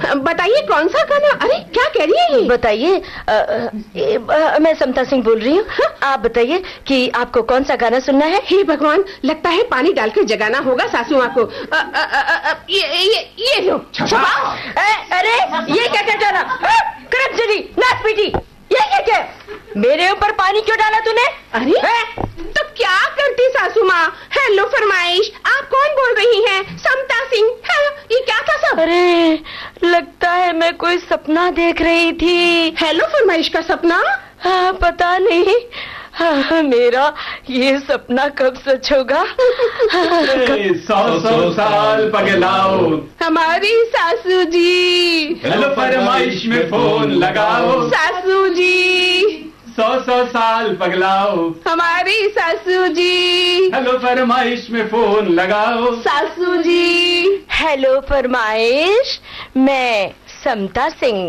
बताइए कौन सा गाना? अरे क्या कह रही है ये? बताइए। मैं समता सिंह बोल रही हूँ। आप बताइए कि आपको कौन सा गाना सुनना है? हे भगवान, लगता है पानी डालकर जगाना होगा सासू माँ को। ये लो। अरे ये क्या क्या डाला? करप्शनी, नाच पीटी, ये क्या? मेरे ऊपर पानी क्यों डाला तूने? अरे तो क्या करती सासू माँ? हेलो फरमाइश, आप कौन बोल रही हैं? समता सिंह। ये क्या था सब? अरे लगता है मैं कोई सपना देख रही थी। हेलो फरमाइश का सपना? हाँ, पता नहीं। मेरा ये सपना कब सच होगा? 100 साल पगलाओ हमारी सासू जी। हेलो फरमाइश में फोन लगाओ सासू जी। 100 साल पगलाओ हमारी सासू जी। हेलो फरमाइश में फोन लगाओ सासू जी। हेलो फरमाइश, मैं समता सिंह।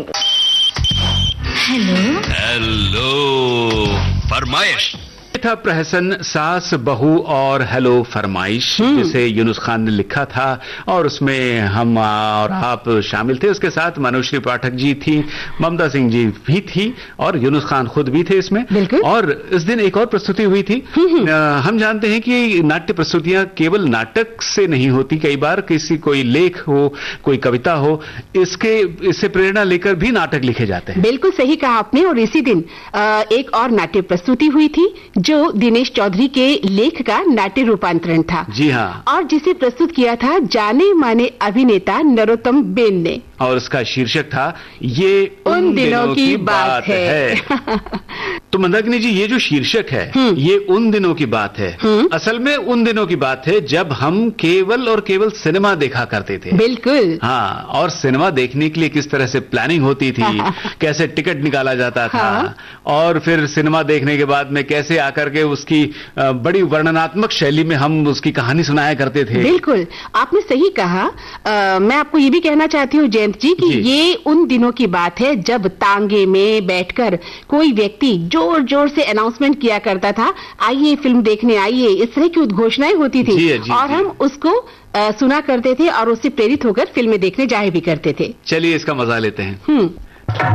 हेलो फरमाइश। था प्रहसन सास बहू और हेलो फरमाइश, जिसे यूनुस खान ने लिखा था और उसमें हम और आप शामिल थे। उसके साथ मनोश्री पाठक जी थी, ममता सिंह जी भी थी और यूनुस खान खुद भी थे इसमें। और इस दिन एक और प्रस्तुति हुई थी। हम जानते हैं कि नाट्य प्रस्तुतियां केवल नाटक से नहीं होती, कई बार किसी कोई लेख हो, कोई कविता हो, इससे प्रेरणा लेकर भी नाटक लिखे जाते हैं। बिल्कुल सही कहा आपने। और इसी दिन एक और नाट्य प्रस्तुति हुई थी जो दिनेश चौधरी के लेख का नाट्य रूपांतरण था। जी हाँ। और जिसे प्रस्तुत किया था जाने माने अभिनेता नरोत्तम बेन ने। और उसका शीर्षक था ये उन दिनों की बात है। तो मंदाकिनी जी, ये जो शीर्षक है ये उन दिनों की बात है। असल में उन दिनों की बात है जब हम केवल और केवल सिनेमा देखा करते थे। बिल्कुल। हाँ, और सिनेमा देखने के लिए किस तरह से प्लानिंग होती थी, कैसे टिकट निकाला जाता था। हाँ। और फिर सिनेमा देखने के बाद में कैसे आकर के उसकी बड़ी वर्णनात्मक शैली में हम उसकी कहानी सुनाया करते थे। बिल्कुल, आपने सही कहा। मैं आपको ये भी कहना चाहती हूँ जयंत जी कि ये उन दिनों की बात है जब तांगे में बैठकर कोई व्यक्ति जोर जोर से अनाउंसमेंट किया करता था, आइए फिल्म देखने आइए, इस तरह की उद्घोषणाएं होती थी। और हम उसको सुना करते थे और उससे प्रेरित होकर फिल्में देखने जाए भी करते थे। चलिए इसका मजा लेते हैं।